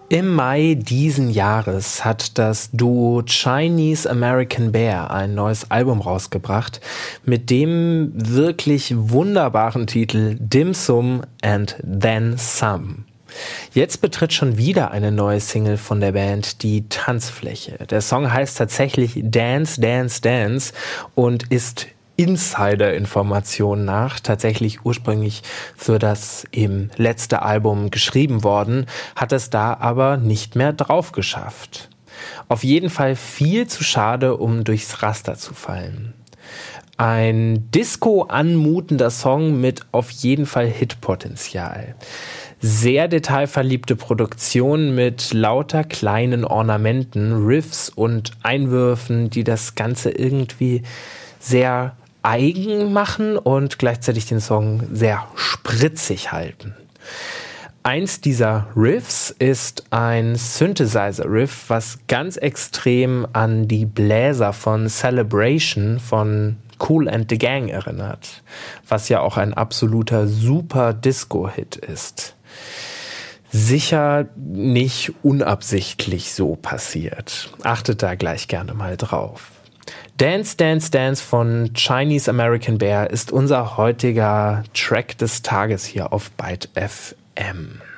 Im Mai diesen Jahres hat das Duo Chinese American Bear ein neues Album rausgebracht mit dem wirklich wunderbaren Titel Dim Sum and Then Some. Jetzt betritt schon wieder eine neue Single von der Band die Tanzfläche. Der Song heißt tatsächlich Dance, Dance, Dance und ist Insider-Informationen nach tatsächlich ursprünglich für das eben letzte Album geschrieben worden, hat es da aber nicht mehr drauf geschafft. Auf jeden Fall viel zu schade, um durchs Raster zu fallen. Ein Disco anmutender Song mit auf jeden Fall Hitpotenzial. Sehr detailverliebte Produktion mit lauter kleinen Ornamenten, Riffs und Einwürfen, die das Ganze irgendwie sehr eigen machen und gleichzeitig den Song sehr spritzig halten. Eins dieser Riffs ist ein Synthesizer-Riff, was ganz extrem an die Bläser von Celebration von Kool and the Gang erinnert, was ja auch ein absoluter super Disco-Hit ist. Sicher nicht unabsichtlich so passiert. Achtet da gleich gerne mal drauf. Dance, Dance, Dance von Chinese American Bear ist unser heutiger Track des Tages hier auf Byte FM.